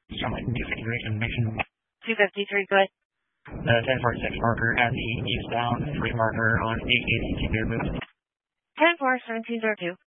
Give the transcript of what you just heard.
Summit configuration mission. 253, good. The 1046 marker at the eastbound free marker on 882 move. 10-4, 1702.